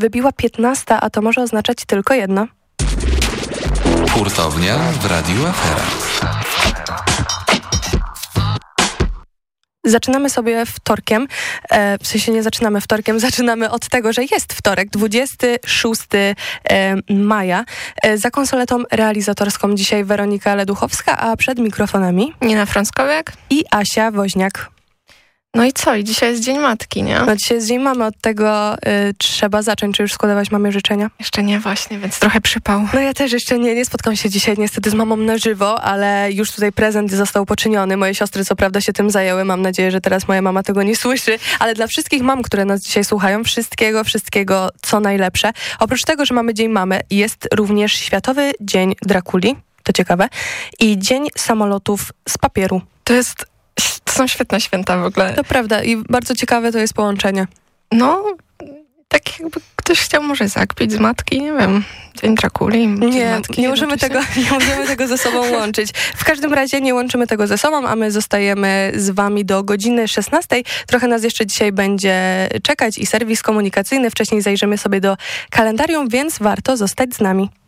wybiła 15, a to może oznaczać tylko jedno. Hurtownia w Radiu Afera. Zaczynamy sobie wtorkiem, w sensie nie zaczynamy wtorkiem, zaczynamy od tego, że jest wtorek, 26 maja. Za konsoletą realizatorską dzisiaj Weronika Leduchowska, a przed mikrofonami Nina Frąckowiak i Asia Woźniak. No i co? I dzisiaj jest Dzień Matki, nie? No dzisiaj jest Dzień Mamy, od tego trzeba zacząć. Czy już składować mamie życzenia? Jeszcze nie właśnie, więc trochę przypał. No ja też jeszcze nie spotkam się dzisiaj niestety z mamą na żywo, ale już tutaj prezent został poczyniony. Moje siostry co prawda się tym zajęły. Mam nadzieję, że teraz moja mama tego nie słyszy, ale dla wszystkich mam, które nas dzisiaj słuchają, wszystkiego co najlepsze. Oprócz tego, że mamy Dzień Mamy, jest również Światowy Dzień Drakuli, to ciekawe, i Dzień Samolotów z Papieru. To są świetne święta w ogóle. To prawda i bardzo ciekawe to jest połączenie. No, tak jakby ktoś chciał może zakpić z matki, nie wiem, Dzień Drakuli. Nie możemy tego ze sobą łączyć. W każdym razie nie łączymy tego ze sobą, a my zostajemy z wami do godziny 16. Trochę nas jeszcze dzisiaj będzie czekać i serwis komunikacyjny. Wcześniej zajrzymy sobie do kalendarium, więc warto zostać z nami.